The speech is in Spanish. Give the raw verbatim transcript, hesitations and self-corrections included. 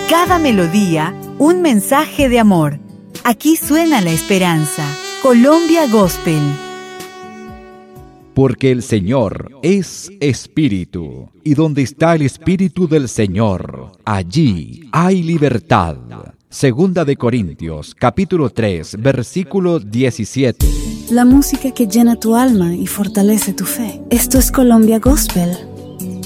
Cada melodía, un mensaje de amor. Aquí suena la esperanza. Colombia Gospel. Porque el Señor es Espíritu, y donde está el Espíritu del Señor, allí hay libertad. Segunda de Corintios, capítulo tres, versículo diecisiete. La música que llena tu alma y fortalece tu fe. Esto es Colombia Gospel,